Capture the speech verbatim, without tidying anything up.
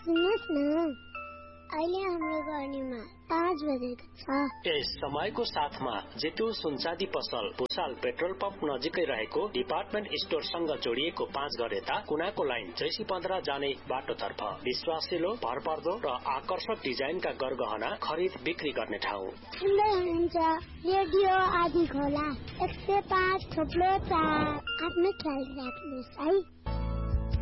सुन्नुहोस् न, अहिले हाम्रो गर्नीमा पाँच बजेको छ। यस समयको साथमा जितु सुनचाँदी पसल भुसाल पेट्रोल पम्प नजिकै रहेको डिपार्टमेन्ट स्टोरसँग जोडिएको पाँच घर यता कुनाको लाइन जैसी पन्ध्र जाने बाटोतर्फ विश्वासिलो, भरपर्दो र आकर्षक डिजाइनका गरगहना खरिद बिक्री गर्ने ठाउँ। सुन्दै हुनुहुन्छ रेडियो आदि खोला एक सय पाँच थोप्लो चार। आफ्नो ख्याल राख्नुहोस् है।